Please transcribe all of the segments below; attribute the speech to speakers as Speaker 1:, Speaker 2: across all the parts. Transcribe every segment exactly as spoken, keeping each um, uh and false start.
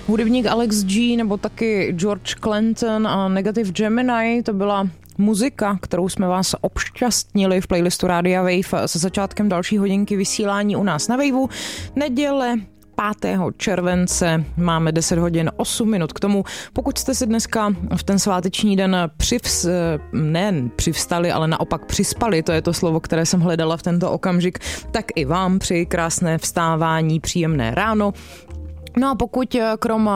Speaker 1: Hudebník Alex G nebo taky George Clinton a Negative Gemini, to byla muzika, kterou jsme vás obšťastnili v playlistu Rádia Wave se začátkem další hodinky vysílání u nás na Waveu. Neděle pátého července máme deset hodin osm minut k tomu. Pokud jste si dneska v ten sváteční den přivs, ne přivstali, ale naopak přispali, to je to slovo, které jsem hledala v tento okamžik, tak i vám přeji krásné vstávání, příjemné ráno. No a pokud krom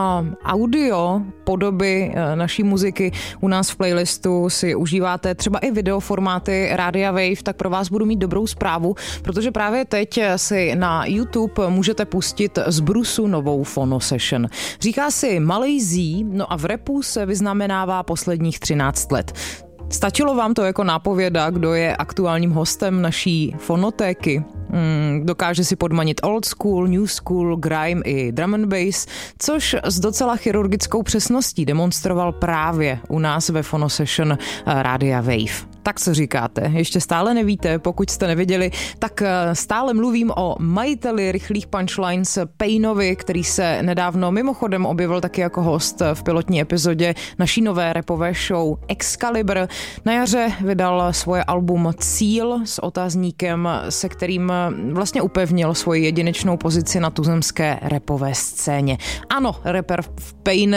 Speaker 1: audio podoby naší muziky u nás v playlistu si užíváte třeba i videoformáty Rádia Wave, tak pro vás budu mít dobrou zprávu, protože právě teď si na YouTube můžete pustit z brusu novou Phono Session. Říká si Malej Z, no a v rapu se vyznamenává posledních třináct let. Stačilo vám to jako nápověda, kdo je aktuálním hostem naší fonotéky? Hmm, dokáže si podmanit old school, new school, grime i drum and bass, což s docela chirurgickou přesností demonstroval právě u nás ve Phono Session Rádia Wave. Tak co říkáte? Ještě stále nevíte? Pokud jste nevěděli, tak stále mluvím o majiteli rychlých punchlines Painovi, který se nedávno mimochodem objevil taky jako host v pilotní epizodě naší nové rapové show Excalibur. Na jaře vydal svoje album Cíl s otazníkem, se kterým vlastně upevnil svoji jedinečnou pozici na tuzemské rapové scéně. Ano, rapper Pain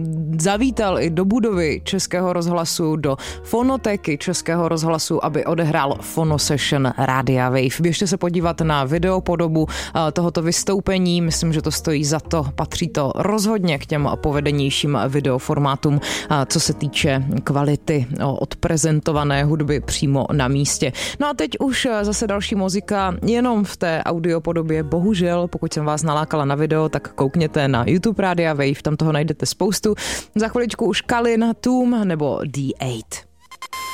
Speaker 1: zavítal i do budovy Českého rozhlasu, do fonotéky Českého rozhlasu, aby odehrál Phono Session Rádia Wave. Běžte se podívat na videopodobu tohoto vystoupení, myslím, že to stojí za to, patří to rozhodně k těm povedenějším videoformátům, co se týče kvality odprezentované hudby přímo na místě. No a teď už zase další muzika jenom v té audiopodobě, bohužel, pokud jsem vás nalákala na video, tak koukněte na YouTube Rádia Wave, tam toho najdete spoustu. Za chviličku už Kalin, Toom nebo D osm.